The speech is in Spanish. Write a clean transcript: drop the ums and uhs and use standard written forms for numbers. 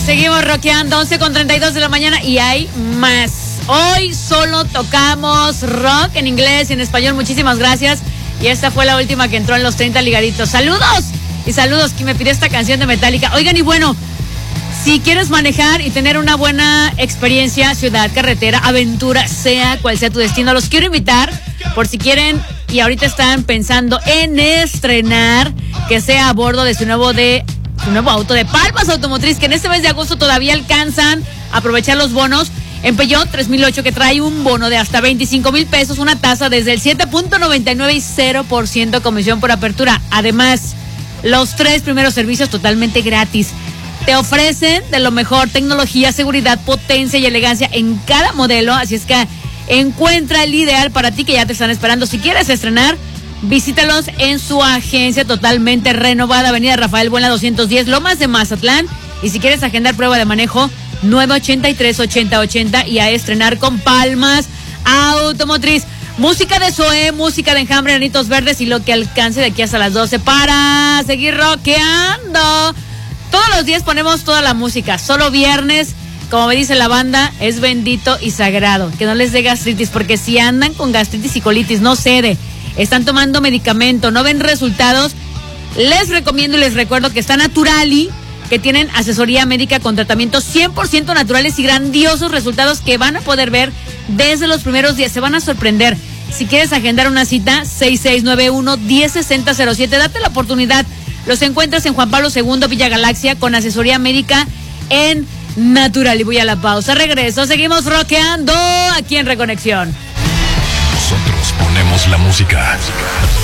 Seguimos rockeando, 11:32 de la mañana y hay más. Hoy solo tocamos rock en inglés y en español. Muchísimas gracias. Y esta fue la última que entró en los 30 ligaditos. ¡Saludos! Y saludos, que me pidió esta canción de Metallica. Oigan, y bueno, si quieres manejar y tener una buena experiencia, ciudad, carretera, aventura, sea cual sea tu destino, los quiero invitar por si quieren y ahorita están pensando en estrenar, que sea a bordo de su nuevo auto de Palmas Automotriz, que en este mes de agosto todavía alcanzan a aprovechar los bonos. En Peugeot 3008, que trae un bono de hasta 25,000 pesos, una tasa desde el 7.99 y 0% comisión por apertura. Además, los 3 primeros servicios totalmente gratis. Te ofrecen de lo mejor: tecnología, seguridad, potencia y elegancia en cada modelo. Así es que encuentra el ideal para ti, que ya te están esperando. Si quieres estrenar, visítalos en su agencia totalmente renovada, Avenida Rafael Buena 210, Lomas de Mazatlán. Y si quieres agendar prueba de manejo, 983-8080 y a estrenar con Palmas Automotriz. Música de Zoé, música de Enjambre, Anitos Verdes y lo que alcance de aquí hasta las 12 para seguir rockeando. Todos los días ponemos toda la música, solo viernes, como me dice la banda, es bendito y sagrado. Que no les dé gastritis, porque si andan con gastritis y colitis, no cede. Están tomando medicamento, no ven resultados. Les recomiendo y les recuerdo que está Naturali, que tienen asesoría médica con tratamientos 100% naturales y grandiosos resultados que van a poder ver desde los primeros días. Se van a sorprender. Si quieres agendar una cita, 6691-106007. Date la oportunidad. Los encuentras en Juan Pablo II, Villa Galaxia, con asesoría médica en Naturali. Voy a la pausa, regreso. Seguimos rockeando aquí en Reconexión. Nosotros ponemos la música.